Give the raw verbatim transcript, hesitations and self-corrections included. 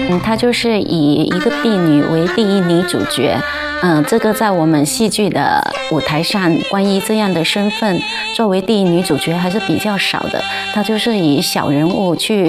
嗯，她就是以一个婢女为第一女主角。嗯，这个在我们戏剧的舞台上，关于这样的身份作为第一女主角还是比较少的。她就是以小人物去